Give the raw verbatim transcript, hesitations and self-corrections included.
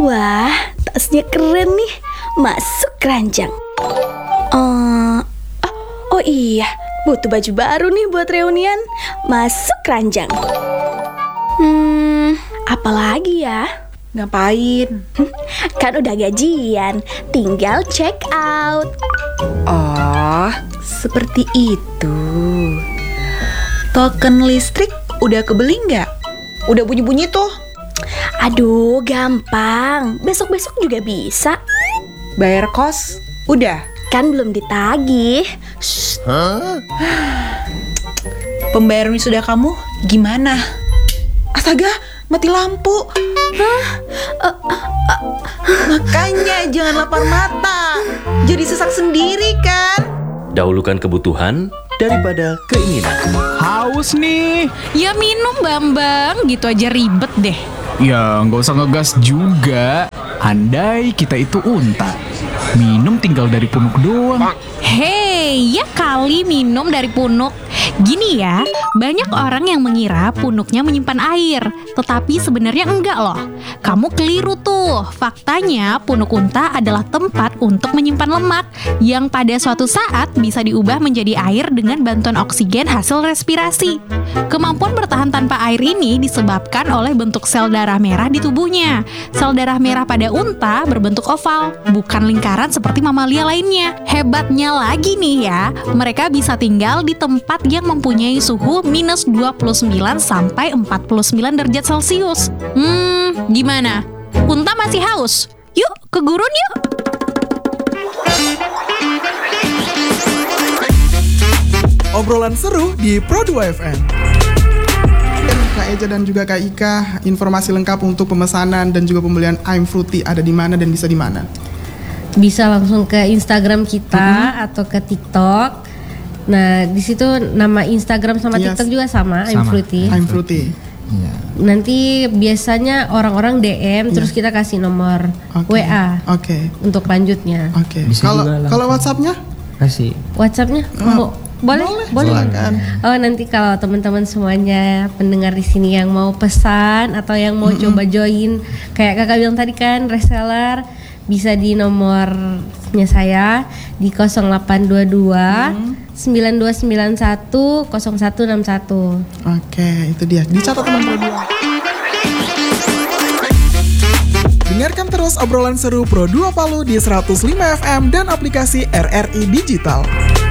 Wah, tasnya keren nih. Masuk keranjang. Uh, oh, oh iya, butuh baju baru nih buat reunian. Masuk keranjang. Hmm, apalagi ya? Ngapain? Kan udah gajian, tinggal check out. Oh, seperti itu. Token listrik udah kebeli nggak? Udah bunyi-bunyi tuh. Aduh, gampang. Besok-besok juga bisa. Bayar kos? Udah? Kan belum ditagih. Hah? Pembayaran wisuda kamu gimana? Astaga, mati lampu. Hah? Uh, uh, uh. Makanya jangan lapar mata. Jadi sesak sendiri kan? Dahulukan kebutuhan daripada keinginan. Haus nih. Ya minum Bambang, gitu aja ribet deh. Ya nggak usah ngegas juga. Andai kita itu unta, minum tinggal dari punuk doang. Hei, ya kali minum dari punuk. Gini ya, banyak orang yang mengira punuknya menyimpan air, tetapi sebenarnya enggak loh. Kamu keliru tuh. Faktanya punuk unta adalah tempat untuk menyimpan lemak yang pada suatu saat bisa diubah menjadi air dengan bantuan oksigen hasil respirasi. Kemampuan bertahan tanpa air ini disebabkan oleh bentuk sel darah merah di tubuhnya. Sel darah merah pada unta berbentuk oval, bukan lingkaran seperti mamalia lainnya. Hebatnya lagi nih ya, mereka bisa tinggal di tempat yang mempunyai suhu minus dua puluh sembilan sampai empat puluh sembilan derajat Celcius. Hmm, gimana? Unta masih haus? Yuk, ke gurun yuk! Obrolan seru di Pro dua F M. Kak Eja dan juga Kak Ika, informasi lengkap untuk pemesanan dan juga pembelian I'm Fruity ada di mana dan bisa di mana? Bisa langsung ke Instagram kita mm-hmm. atau ke TikTok. Nah, di situ nama Instagram sama yes. TikTok juga sama, I'm Fruity. I'm Fruity. Iya. Nanti biasanya orang-orang D M yeah. terus kita kasih nomor okay. W A. Oke. Okay. Untuk lanjutnya. Oke. Okay. Kalau kalau WhatsApp-nya? Kasih. WhatsApp-nya? Oh. Boleh, boleh. boleh. Oh, nanti kalau teman-teman semuanya pendengar di sini yang mau pesan atau yang mau mm-hmm. coba join, kayak kakak bilang tadi kan, reseller, bisa di nomornya saya di nol delapan dua dua sembilan dua sembilan satu nol satu enam satu. Oke, itu dia. Dicatat teman Pro dua. Dengarkan terus obrolan seru Pro dua Palu di seratus lima F M dan aplikasi R R I Digital.